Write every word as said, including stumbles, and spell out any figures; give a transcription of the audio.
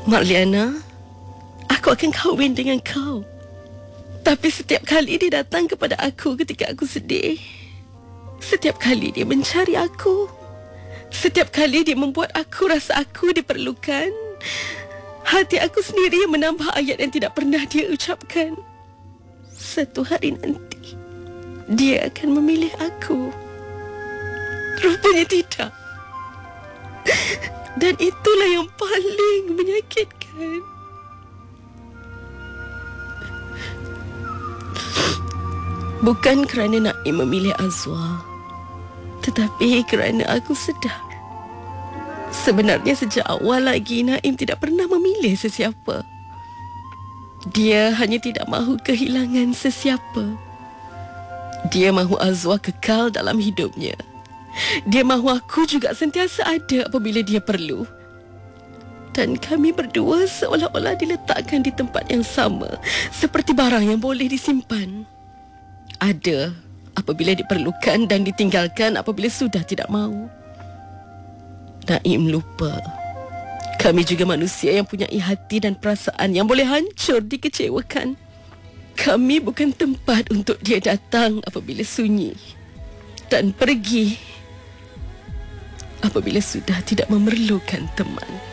Marliana, aku akan kahwin dengan kau. Tapi setiap kali dia datang kepada aku ketika aku sedih, setiap kali dia mencari aku, setiap kali dia membuat aku rasa aku diperlukan, hati aku sendiri yang menambah ayat yang tidak pernah dia ucapkan. Satu hari nanti dia akan memilih aku. Rupanya tidak. Dan itulah yang paling menyakitkan. Bukan kerana Naim memilih Azwar, tetapi kerana aku sedar sebenarnya sejak awal lagi Naim tidak pernah memilih sesiapa. Dia hanya tidak mahu kehilangan sesiapa. Dia mahu Azwar kekal dalam hidupnya. Dia mahu aku juga sentiasa ada apabila dia perlu. Dan kami berdua seolah-olah diletakkan di tempat yang sama, seperti barang yang boleh disimpan. Ada apabila diperlukan dan ditinggalkan apabila sudah tidak mahu. Naim lupa, kami juga manusia yang punya hati dan perasaan yang boleh hancur dikecewakan. Kami bukan tempat untuk dia datang apabila sunyi dan pergi apabila sudah tidak memerlukan teman.